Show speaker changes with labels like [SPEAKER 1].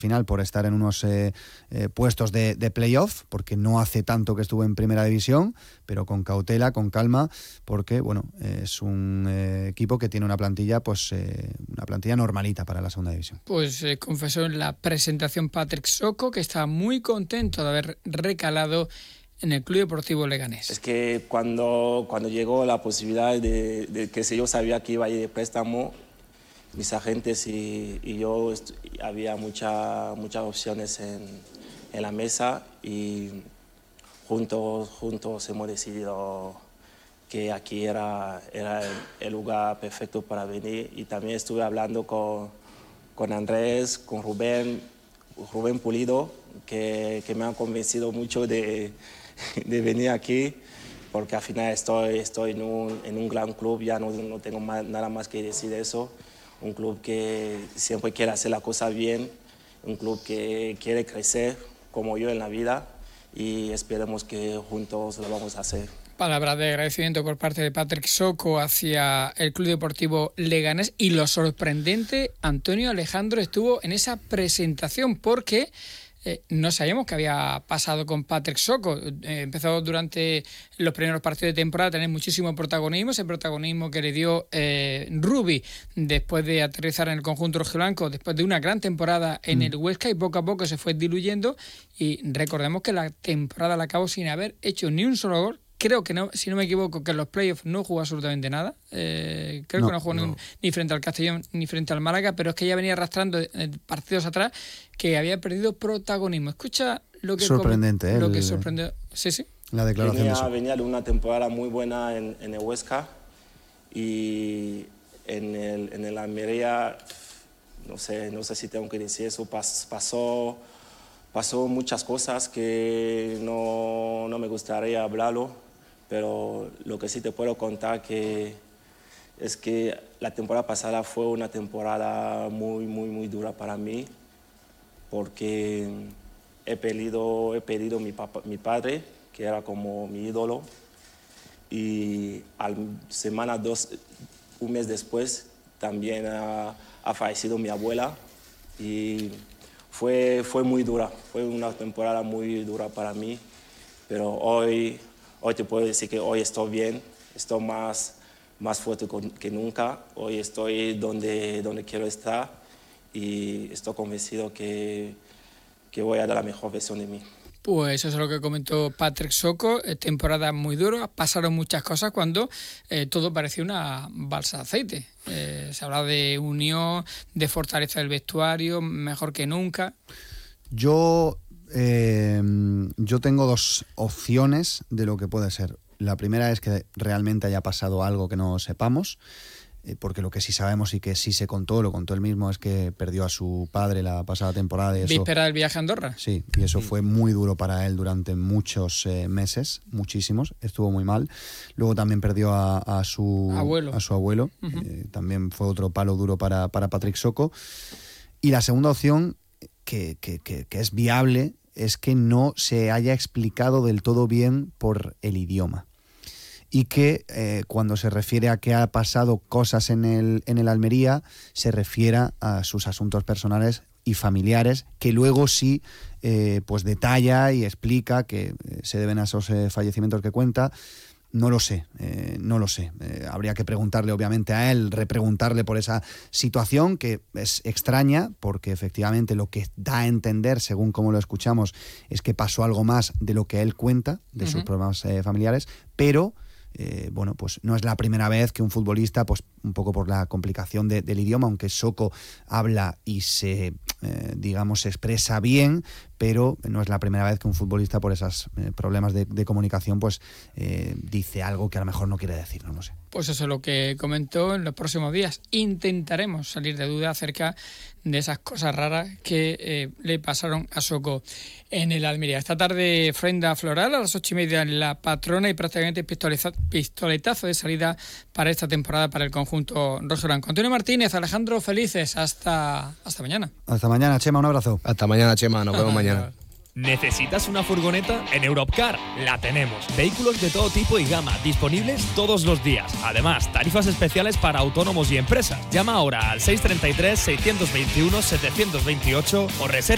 [SPEAKER 1] final por estar en unos puestos de playoff, porque no hace tanto que estuvo en primera división, pero con cautela, con calma, porque bueno, es un equipo que tiene una plantilla normalita para la segunda división.
[SPEAKER 2] Pues confesó en la presentación Patrick Soko que está muy contento de haber recalado en el Club Deportivo Leganés.
[SPEAKER 3] Es que cuando llegó la posibilidad de que si yo sabía que iba a ir de préstamo, mis agentes y yo, había muchas opciones en la mesa, y juntos hemos decidido que aquí era el lugar perfecto para venir. Y también estuve hablando con Andrés, con Rubén Pulido, que me han convencido mucho de venir aquí, porque al final estoy en un gran club. Ya no tengo nada más que decir de eso. Un club que siempre quiere hacer la cosa bien, un club que quiere crecer como yo en la vida, y esperemos que juntos lo vamos a hacer.
[SPEAKER 2] Palabras de agradecimiento por parte de Patrick Soko hacia el Club Deportivo Leganés. Y lo sorprendente, Antonio Alejandro estuvo en esa presentación porque no sabíamos qué había pasado con Patrick Soko. Empezó durante los primeros partidos de temporada a tener muchísimo protagonismo, ese protagonismo que le dio Rubi después de aterrizar en el conjunto rojiblanco, después de una gran temporada en el Huesca, y poco a poco se fue diluyendo. Y recordemos que la temporada la acabó sin haber hecho ni un solo gol. Creo que no, si no me equivoco, que en los playoffs no jugó absolutamente nada. Creo que no jugó ni frente al Castellón ni frente al Málaga, pero es que ya venía arrastrando partidos atrás que había perdido protagonismo. Escucha lo que sorprendente, lo que sorprendió. Sí.
[SPEAKER 1] La declaración
[SPEAKER 3] venía de una temporada muy buena en el Huesca, y en el Almería, no sé si tengo que decir eso, pasó muchas cosas que no me gustaría hablarlo. Pero lo que sí te puedo contar es que la temporada pasada fue una temporada muy, muy, muy dura para mí, porque he perdido mi padre, que era como mi ídolo, y semana 2, un mes después, también ha fallecido mi abuela, y fue muy dura, fue una temporada muy dura para mí, pero hoy te puedo decir que hoy estoy bien, estoy más fuerte que nunca. Hoy estoy donde quiero estar, y estoy convencido que voy a dar la mejor versión de mí.
[SPEAKER 2] Pues eso es lo que comentó Patrick Soko. Temporada muy dura, pasaron muchas cosas cuando todo parecía una balsa de aceite. Se hablaba de unión, de fortaleza del vestuario, mejor que nunca.
[SPEAKER 1] Yo tengo dos opciones de lo que puede ser. La primera es que realmente haya pasado algo que no sepamos, porque lo que sí sabemos y que sí se contó, lo contó él mismo, es que perdió a su padre la pasada temporada. Y eso,
[SPEAKER 2] víspera del viaje a Andorra.
[SPEAKER 1] Sí, y eso fue muy duro para él durante muchos meses, muchísimos, estuvo muy mal. Luego también perdió a su abuelo. También fue otro palo duro para Patrick Soko. Y la segunda opción, que es viable, es que no se haya explicado del todo bien por el idioma, y que cuando se refiere a que ha pasado cosas en el Almería, se refiera a sus asuntos personales y familiares, que luego sí pues detalla y explica que se deben a esos fallecimientos que cuenta. No lo sé. Habría que preguntarle, obviamente, a él, repreguntarle por esa situación, que es extraña, porque efectivamente lo que da a entender, según como lo escuchamos, es que pasó algo más de lo que él cuenta, de sus problemas familiares, pero bueno, pues no es la primera vez que un futbolista, pues un poco por la complicación del idioma, aunque Soko habla y se expresa bien, pero no es la primera vez que un futbolista, por esos problemas de comunicación, pues dice algo que a lo mejor no quiere decir, no lo sé.
[SPEAKER 2] Pues eso es lo que comentó. En los próximos días intentaremos salir de duda acerca de esas cosas raras que le pasaron a Soko en el Almería. Esta tarde, ofrenda floral a las 8:30 en La Patrona, y prácticamente pistoletazo de salida para esta temporada para el conjunto rojiblanco. Antonio Martínez, Alejandro Felices, hasta mañana.
[SPEAKER 1] Hasta mañana, Chema, un abrazo.
[SPEAKER 4] Hasta mañana, Chema, nos vemos mañana.
[SPEAKER 5] ¿Necesitas una furgoneta? En Europcar la tenemos. Vehículos de todo tipo y gama, disponibles todos los días. Además, tarifas especiales para autónomos y empresas. Llama ahora al 633 621 728 o reserva